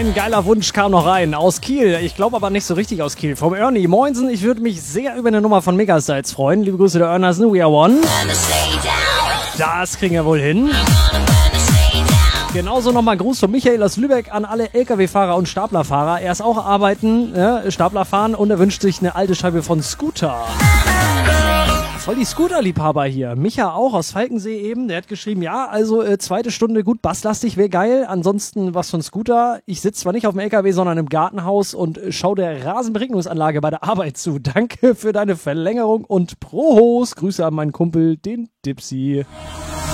Ein geiler Wunsch kam noch rein aus Kiel. Ich glaube aber nicht so richtig aus Kiel. Vom Ernie. Moinsen, ich würde mich sehr über eine Nummer von Megastyles freuen. Liebe Grüße der Earners, We Are One. Das kriegen wir wohl hin. Genauso nochmal Gruß von Michael aus Lübeck an alle LKW-Fahrer und Staplerfahrer. Er ist auch arbeiten, Stapler fahren und er wünscht sich eine alte Scheibe von Scooter. Voll die Scooter-Liebhaber hier. Micha auch aus Falkensee eben, der hat geschrieben, ja, also zweite Stunde gut basslastig wäre geil, ansonsten was von Scooter. Ich sitze zwar nicht auf dem LKW, sondern im Gartenhaus und schaue der Rasenberegnungsanlage bei der Arbeit zu. Danke für deine Verlängerung und Prohos. Grüße an meinen Kumpel, den Dipsy.